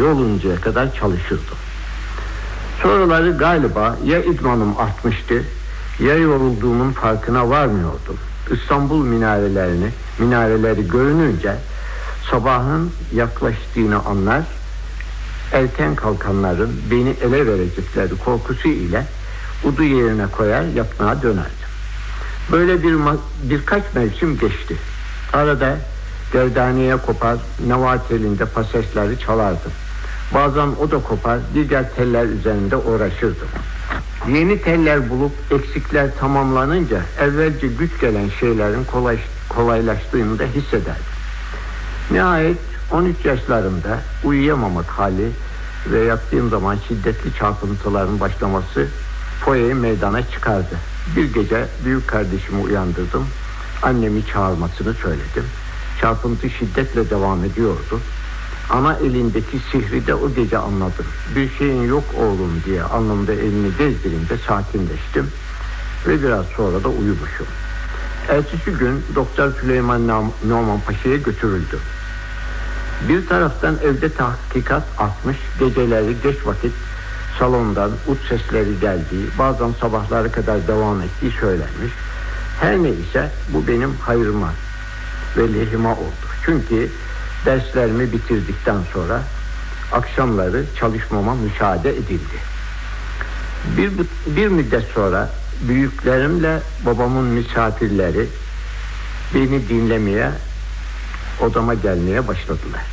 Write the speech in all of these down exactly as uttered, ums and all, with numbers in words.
belli oluncaya kadar çalışırdım. Sonraları galiba ya idmanım artmıştı ya yorulduğumun farkına varmıyordum. İstanbul minarelerini, minareleri görününce sabahın yaklaştığını anlar, erken kalkanların beni ele verecekleri korkusu ile udu yerine koyar yatmaya dönerdim. Böyle bir birkaç mevsim geçti. Arada gerdaneye kopar, nevat elinde pasajları çalardım. Bazen o da kopar, diğer teller üzerinde uğraşırdım. Yeni teller bulup eksikler tamamlanınca evvelce güç gelen şeylerin kolay, kolaylaştığını da hissederdim. Nihayet on üç yaşlarımda uyuyamamak hali ve yattığım zaman şiddetli çarpıntıların başlaması foyeyi meydana çıkardı. Bir gece büyük kardeşimi uyandırdım. Annemi çağırmasını söyledim. Çarpıntı şiddetle devam ediyordu. Ana elindeki sihri de o gece anladım. Bir şeyin yok oğlum diye alnımda elini gezdirince sakinleştim ve biraz sonra da uyumuşum. Ertesi gün Doktor Süleyman Numan Paşa'ya götürüldü. Bir taraftan evde tahkikat artmış, geceleri geç vakit salondan ut sesleri geldiği, bazen sabahlara kadar devam ettiği söylenmiş. Her neyse bu benim hayırıma ve lehime oldu. Çünkü derslerimi bitirdikten sonra akşamları çalışmama müsaade edildi. Bir, bir müddet sonra büyüklerimle babamın misafirleri beni dinlemeye, odama gelmeye başladılar.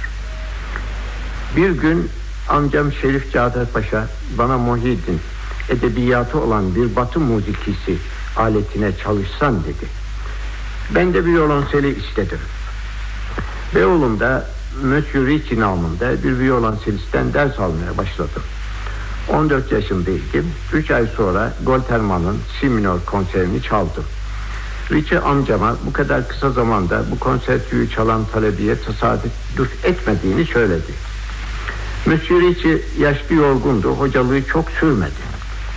Bir gün amcam Şerif Cafer Paşa bana Muhyiddin edebiyatı olan bir batı musikisi aletine çalışsan dedi. Ben de bir violonseli istedim. Beyoğlu'nda Monsieur Ricci namında bir violonselistten ders almaya başladım. on dört yaşındaydım. üç ay sonra Golterman'ın Si minör konserini çaldım. Ricci amcama bu kadar kısa zamanda bu konsertüyü çalan talebeye tesadüf etmediğini söyledi. Monsieur Ricci yaşlı yorgundu, hocalığı çok sürmedi.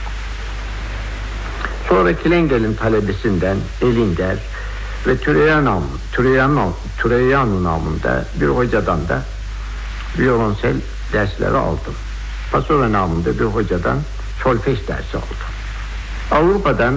Sonra Klengel'in talebesinden Elinder ve Türeyanu, Türeyanu, Türeyanu namında bir hocadan da violonsel dersleri aldım. Pasora namında bir hocadan solfej dersi aldım. Avrupa'dan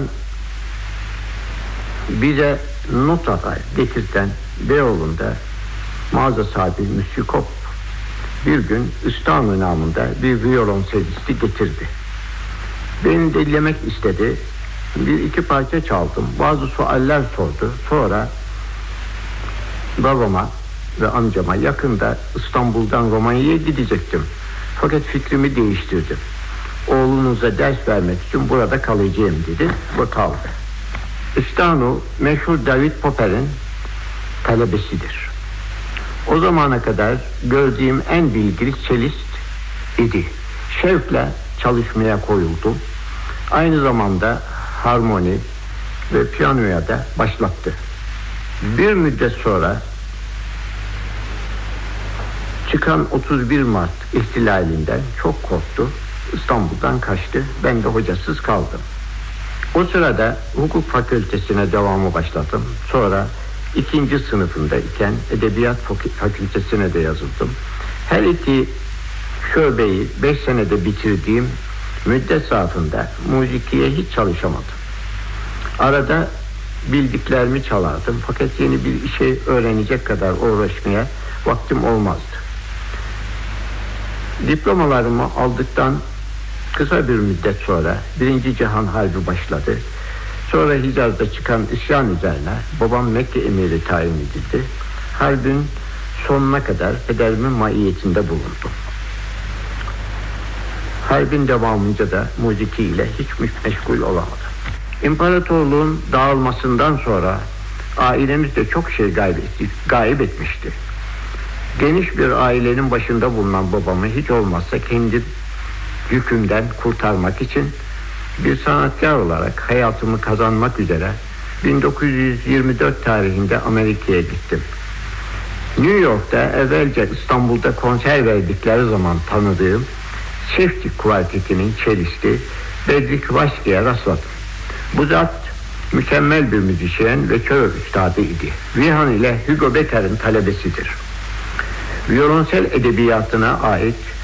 bize notara getirten Beyoğlu'nda mağaza sahibi Müsikop bir gün İstanbul namında bir violonselisti getirdi. Beni dinlemek istedi. Bir iki parça çaldım. Bazı sualler sordu. Sonra babama ve amcama yakında İstanbul'dan Romanya'ya gidecektim. Fakat fikrimi değiştirdim. Oğlunuza ders vermek için burada kalacağım dedi ve kaldı. İstanbul meşhur David Popper'in talebesidir. O zamana kadar gördüğüm en bilgili cellist idi. Şevkle çalışmaya koyuldu. Aynı zamanda harmoni ve piyanoya da başlattı. Bir müddet sonra çıkan otuz bir Mart ihtilalinden çok korktu. İstanbul'dan kaçtı. Ben de hocasız kaldım. O sırada hukuk fakültesine devamı başladım. Sonra ikinci sınıfında iken edebiyat fakültesine de yazıldım. Her iki şöbeyi beş senede bitirdiğim müddet zarfında müzikiye hiç çalışamadım. Arada bildiklerimi çalardım fakat yeni bir şey öğrenecek kadar uğraşmaya vaktim olmazdı. Diplomalarımı aldıktan kısa bir müddet sonra Birinci Cihan Harbi başladı. Sonra Hicaz'da çıkan isyan üzerine babam Mekke emiri tayin edildi. Harbin sonuna kadar pederimin maiyetinde bulundum. Harbin devamınca da müziki ile hiç meşgul olamadım. İmparatorluğun dağılmasından sonra ailemiz de çok şey gayb etmişti. Geniş bir ailenin başında bulunan babamı hiç olmazsa kendi yükümden kurtarmak için bir sanatkar olarak hayatımı kazanmak üzere bin dokuz yüz yirmi dört tarihinde Amerika'ya gittim. New York'ta evvelce İstanbul'da konser verdikleri zaman tanıdığım Şefçik Kuarteti'nin çelisti Bedri Kıvaçki'ye rastladım. Bu zat mükemmel bir müzisyen ve kör üstadı idi. Vihan ile Hugo Becker'in talebesidir. Violonsel edebiyatına ait